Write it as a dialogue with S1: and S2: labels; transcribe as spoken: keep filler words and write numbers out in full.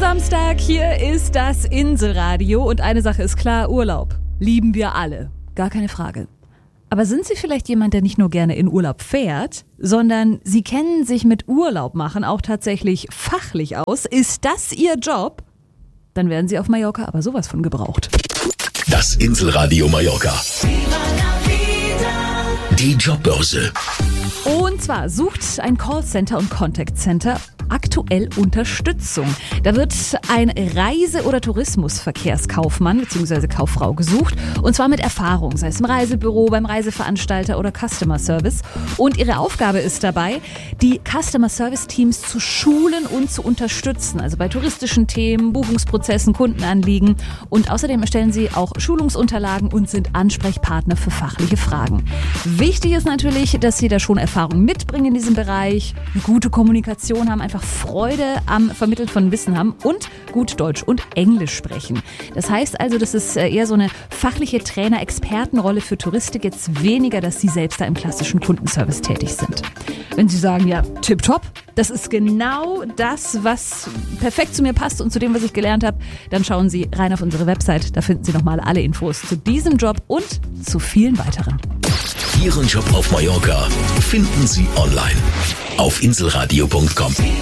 S1: Samstag, hier ist das Inselradio und eine Sache ist klar, Urlaub lieben wir alle, gar keine Frage. Aber sind Sie vielleicht jemand, der nicht nur gerne in Urlaub fährt, sondern Sie kennen sich mit Urlaub machen auch tatsächlich fachlich aus? Ist das Ihr Job? Dann werden Sie auf Mallorca aber sowas von gebraucht.
S2: Das Inselradio Mallorca. Die Jobbörse.
S1: Und zwar sucht ein Callcenter und Contact Center aktuell Unterstützung. Da wird ein Reise- oder Tourismusverkehrskaufmann bzw. Kauffrau gesucht und zwar mit Erfahrung, sei es im Reisebüro, beim Reiseveranstalter oder Customer Service. Und ihre Aufgabe ist dabei, die Customer Service Teams zu schulen und zu unterstützen, also bei touristischen Themen, Buchungsprozessen, Kundenanliegen. Und außerdem erstellen sie auch Schulungsunterlagen und sind Ansprechpartner für fachliche Fragen. Wichtig ist natürlich, dass sie da schon Erfahrung mitbringen in diesem Bereich, eine gute Kommunikation haben, einfach Freude am Vermitteln von Wissen haben und gut Deutsch und Englisch sprechen. Das heißt also, das ist eher so eine fachliche Trainer-Expertenrolle für Touristik, jetzt weniger, dass Sie selbst da im klassischen Kundenservice tätig sind. Wenn Sie sagen, ja, tipptopp, das ist genau das, was perfekt zu mir passt und zu dem, was ich gelernt habe, dann schauen Sie rein auf unsere Website, da finden Sie nochmal alle Infos zu diesem Job und zu vielen weiteren.
S2: Ihren Job auf Mallorca finden Sie online auf inselradio punkt com.